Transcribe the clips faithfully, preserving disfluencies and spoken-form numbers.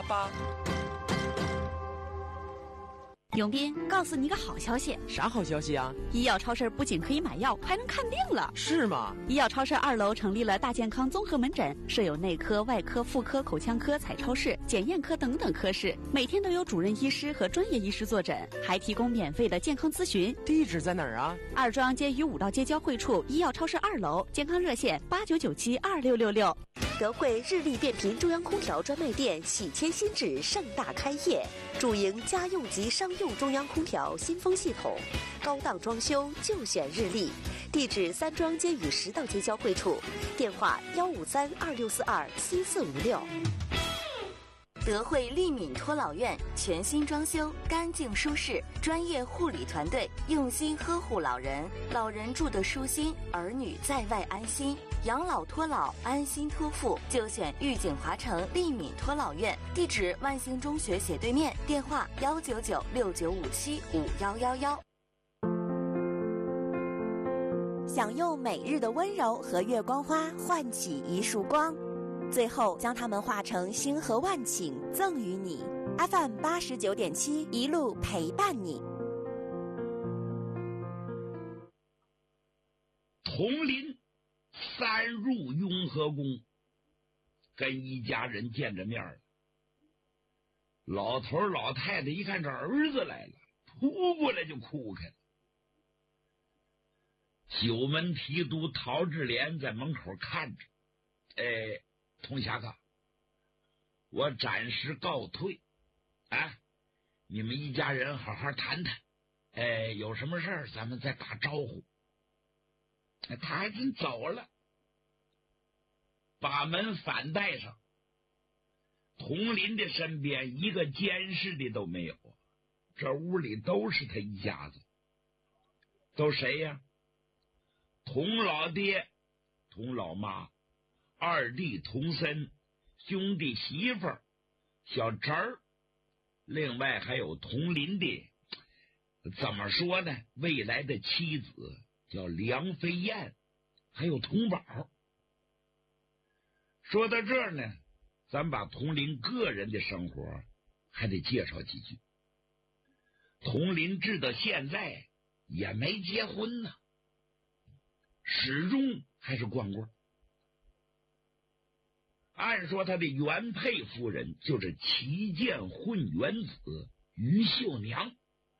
爸爸。 永斌，告诉你个好消息。 啥好消息啊？ 医药超市不仅可以买药，还能看病了。 是吗？ 医药超市二楼成立了大健康综合门诊，设有内科、外科、妇科、口腔科、彩超室、检验科等等科室，每天都有主任医师和专业医师坐诊，还提供免费的健康咨询。 地址在哪儿啊？ 二庄街与五道街交汇处，医药超市二楼，健康热线八九九七二六六六。 德惠日立变频中央空调专卖店喜迁新址盛大开业，主营家用及商用中央空调新风系统，高档装修就选日立。地址三庄街与十道街交汇处，电话幺五三二六四二七四五六。 德惠利敏托老院全新装修，干净舒适，专业护理团队用心呵护老人，老人住得舒心，儿女在外安心。养老托老，安心托付，就选御景华城利敏托老院。地址万兴中学斜对面，电话幺九九六九五七五幺幺幺。 享用每日的温柔和月光花唤起一束光，最后将它们化成星河万顷赠予你。 F M 八十九点七，一路陪伴你。 佟林三入雍和宫，跟一家人见着面了。老头老太太一看这儿子来了，扑过来就哭开了。九门提督陶志莲在门口看着，哎，佟侠客，我暂时告退，啊，你们一家人好好谈谈，哎，有什么事儿咱们再打招呼。他还真走了，把门反带上。佟林的身边一个监视的都没有，这屋里都是他一家子。都谁呀？佟老爹、佟老妈、二弟佟森、兄弟媳妇儿、小侄儿，另外还有佟林的，怎么说呢？未来的妻子叫梁飞燕，还有佟宝。说到这儿呢，咱把佟林个人的生活还得介绍几句。佟林至到现在也没结婚呢，始终还是光棍。按说他的原配夫人就是旗舰混元子于秀娘。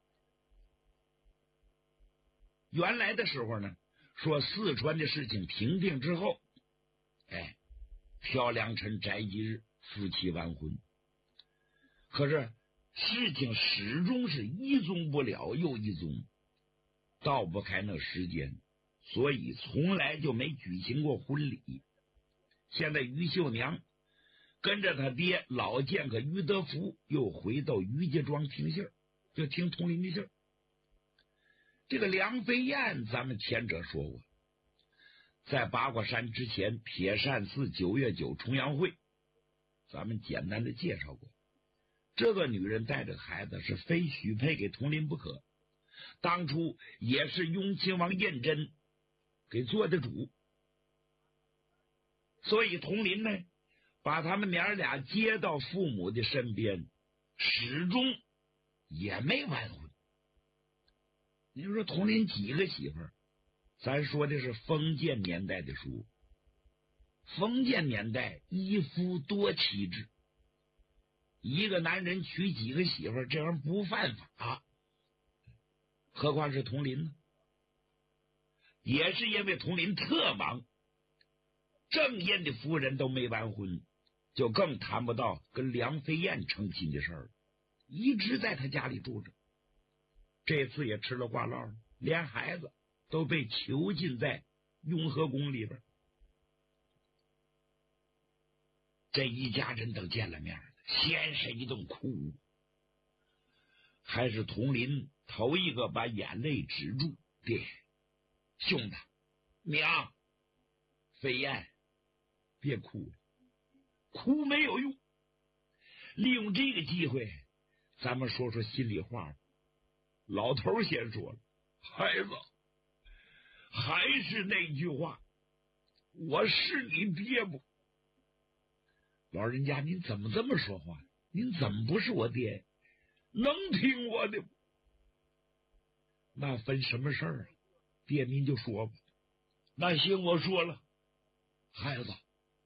原来的时候呢，说四川的事情平定之后，哎，飘良辰宅吉日，夫妻完婚。可是事情始终是一宗不了又一宗，倒不开那时间，所以从来就没举行过婚礼。现在于秀娘跟着他爹老剑客于德福又回到于家庄听信儿，就听佟林的信儿。这个梁飞燕咱们前者说过，在八卦山之前铁扇寺九月九重阳会咱们简单的介绍过，这个女人带着孩子是非许配给佟林不可，当初也是雍亲王胤禛给做的主，所以佟林呢把他们娘俩接到父母的身边，始终也没完婚。你说佟林几个媳妇儿？咱说的是封建年代的书，封建年代一夫多妻制，一个男人娶几个媳妇儿，这玩意儿不犯法，何况是佟林呢？也是因为佟林特忙，正印的夫人都没完婚，就更谈不到跟梁飞燕成亲的事儿了，一直在他家里住着。这次也吃了挂烙，连孩子都被囚禁在雍和宫里边。这一家人都见了面了，先是一顿哭，还是佟林头一个把眼泪止住。爹，兄弟，娘，飞燕，别哭了，哭没有用。利用这个机会，咱们说说心里话。老头先说了，孩子，还是那句话，我是你爹不？老人家您怎么这么说话？ 您怎么不是我爹？能听我的？那分什么事儿啊？爹您就说吧。那行，我说了，孩子，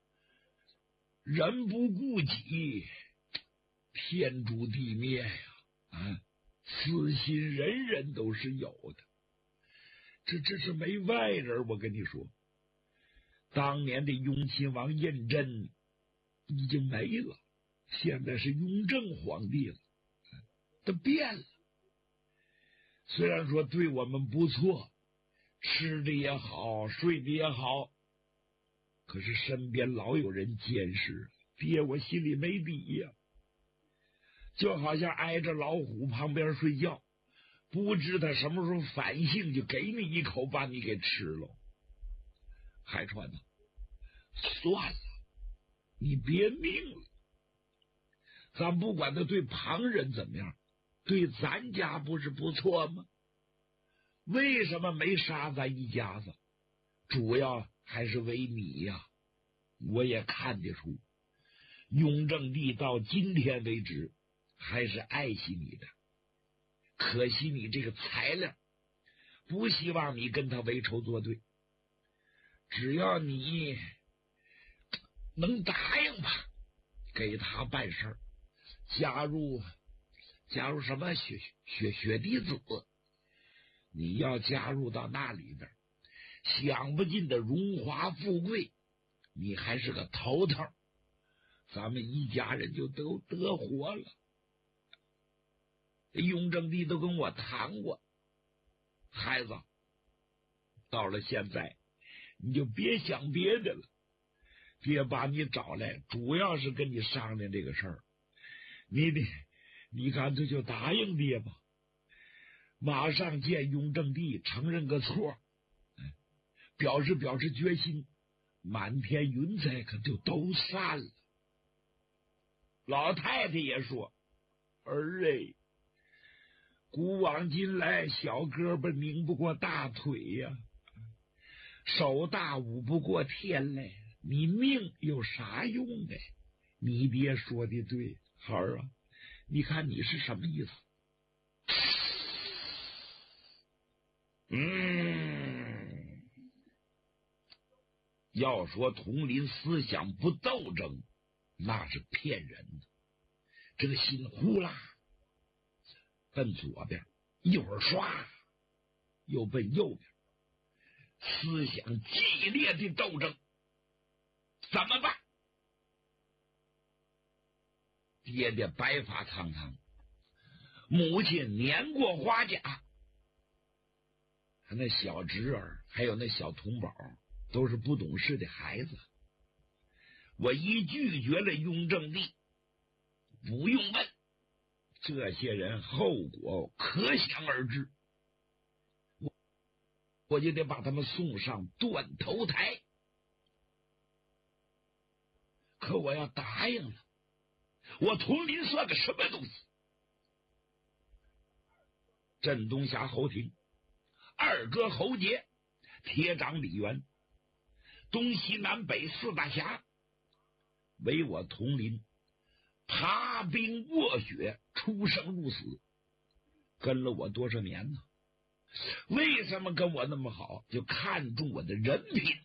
人不顾己，天诛地灭呀！啊，私心人人都是有的，这这是没外人。我跟你说，当年的雍亲王胤禛已经没了，现在是雍正皇帝了，他变了。虽然说对我们不错，吃的也好，睡的也好，可是身边老有人监视，爹我心里没底呀。就好像挨着老虎旁边睡觉，不知他什么时候反性，就给你一口把你给吃了。海川呢？算了，你别命了。咱不管他对旁人怎么样，对咱家不是不错吗？为什么没杀咱一家子？主要还是为你呀。我也看得出，雍正帝到今天为止还是爱惜你的，可惜你这个材料，不希望你跟他为仇作对。只要你能答应吧，给他办事儿，加入加入什么雪雪雪滴子，你要加入到那里边，享不尽的荣华富贵，你还是个头头，咱们一家人就都得活了。雍正帝都跟我谈过，孩子，到了现在你就别想别的了，爹把你找来主要是跟你商量这个事儿，你得你干脆就答应爹吧，马上见雍正帝承认个错，表示表示决心，满天云彩可就都散了。老太太也说，儿哎，古往今来，小胳膊拧不过大腿呀，手大舞不过天来，你命有啥用哎？你爹说的对，孩儿啊，你看你是什么意思？嗯，要说统领思想不斗争，那是骗人的。这个心呼啦奔左边，一会儿唰又奔右边，思想激烈的斗争，怎么办？爹爹白发苍苍，母亲年过花甲，那小侄儿还有那小童宝都是不懂事的孩子。我一拒绝了雍正帝，不用问，这些人后果可想而知，我我就得把他们送上断头台。可我要答应了，我统领算个什么东西？镇东峡侯廷、二哥侯杰、铁掌李元，东西南北四大侠，唯我统领爬冰卧雪，出生入死，跟了我多少年呢？为什么跟我那么好？就看重我的人品。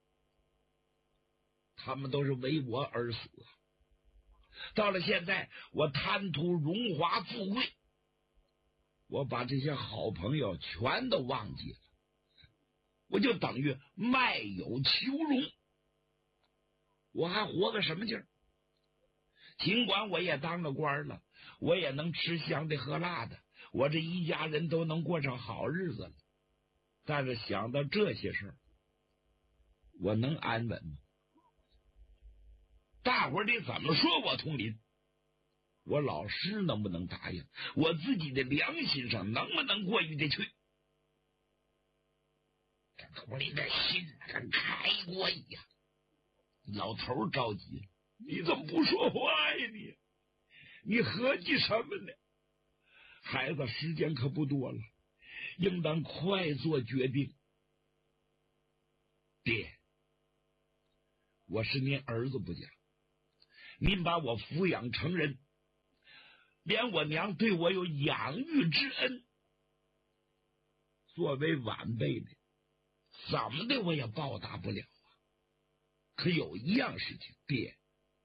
他们都是为我而死，到了现在我贪图荣华富贵，我把这些好朋友全都忘记了，我就等于卖友求荣，我还活个什么劲儿？尽管我也当了官了，我也能吃香的喝辣的，我这一家人都能过上好日子了，但是想到这些事儿，我能安稳吗？大伙儿得怎么说我统领？我老师能不能答应？我自己的良心上能不能过意得去？这统领的心跟开锅一样。老头着急了，你怎么不说话呀你？你合计什么呢？孩子，时间可不多了，应当快做决定。爹，我是您儿子不假，您把我抚养成人， 连我娘对我有养育之恩，作为晚辈的，怎么的我也报答不了啊。可有一样事情，爹，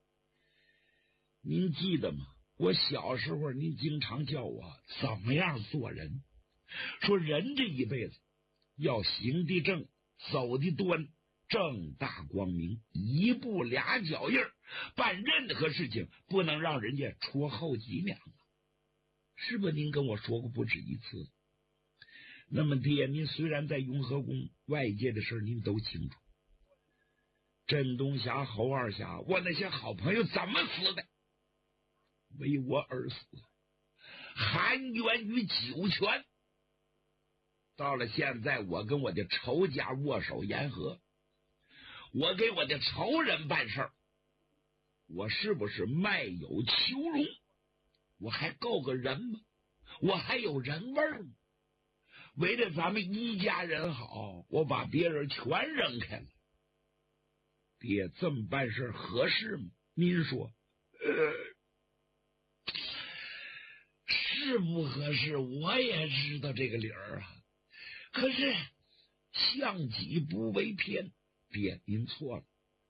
您记得吗？我小时候您经常叫我怎么样做人，说人这一辈子要行得正，走得端，正大光明，一步俩脚印儿，办任何事情不能让人家戳后脊梁啊，是不是？您跟我说过不止一次。那么爹，您虽然在雍和宫，外界的事您都清楚，镇东霞、侯二侠，我那些好朋友怎么死的？为我而死，含冤于九泉。到了现在，我跟我的仇家握手言和，我给我的仇人办事儿，我是不是卖友求荣？我还够个人吗？我还有人味儿吗？为了咱们一家人好，我把别人全扔开了。爹，这么办事合适吗？您说，呃，是不合适，我也知道这个理儿啊。可是向己不为偏，爹，您错了。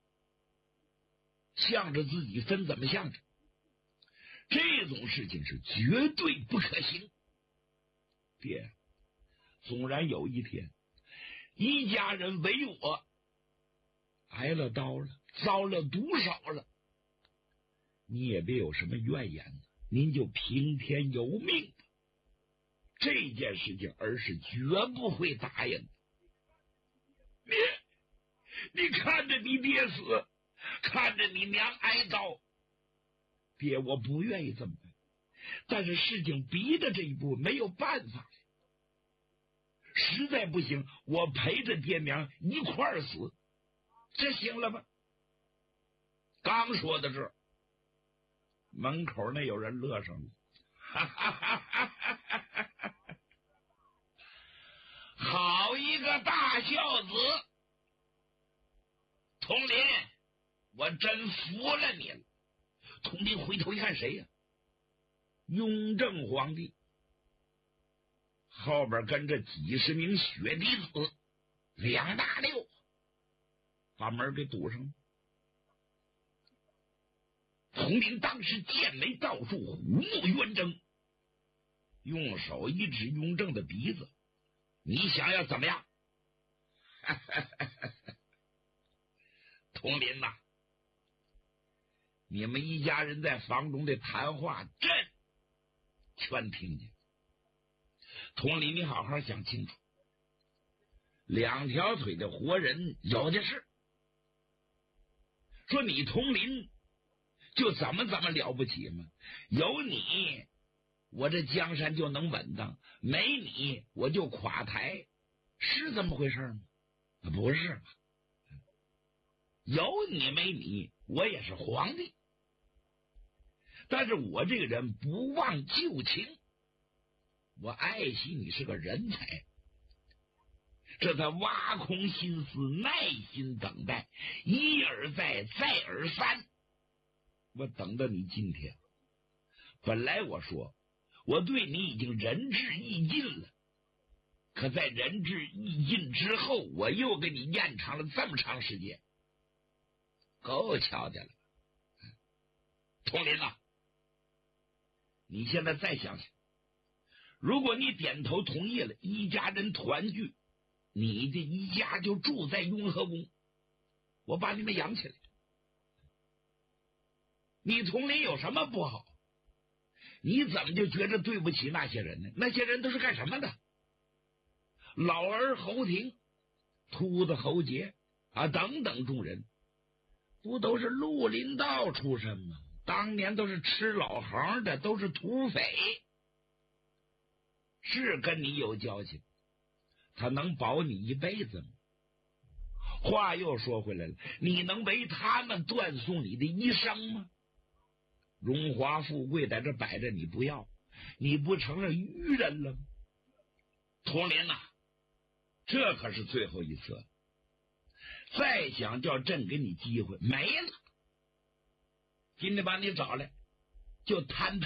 向着自己分怎么向着？这种事情是绝对不可行。爹，纵然有一天一家人为我挨了刀了，遭了毒手了，你也别有什么怨言，您就听天由命吧。这件事情儿是绝不会答应的。你你看着你爹死，看着你娘挨刀，爹，我不愿意这么办，但是事情逼到这一步，没有办法，实在不行，我陪着爹娘一块儿死，这行了吗？刚说到这儿，门口那有人乐上了，哈哈哈哈哈哈！好一个大孝子，统领，我真服了你了。统领回头一看，谁呀？雍正皇帝，后边跟着几十名血滴子，两大溜，把门给堵上了。统领当时剑眉倒竖，虎目圆睁，用手一指雍正的鼻子，你想要怎么样？统领呐、啊，你们一家人在房中的谈话，朕全听见。统领，你好好想清楚，两条腿的活人有的是。说你统领就怎么怎么了不起吗？有你，我这江山就能稳当；没你，我就垮台，是这么回事吗？不是吧？有你没你，我也是皇帝。但是我这个人不忘旧情，我爱惜你是个人才，这才挖空心思，耐心等待，一而再，再而三，我等到你今天。本来我说我对你已经仁至义尽了，可在仁至义尽之后，我又给你延长了这么长时间，够瞧见了。统领啊，你现在再想想，如果你点头同意了，一家人团聚，你的一家就住在雍和宫，我把你们养起来，你统领有什么不好？你怎么就觉得对不起那些人呢？那些人都是干什么的？老儿侯廷、秃子侯杰啊等等众人，不都是绿林道出身吗？当年都是吃老行的，都是土匪，是跟你有交情，他能保你一辈子吗？话又说回来了，你能为他们断送你的一生吗？荣华富贵在这摆着，你不要，你不成了愚人了吗？统领啊，这可是最后一次，再想叫朕给你机会没了。今天把你找来，就摊牌。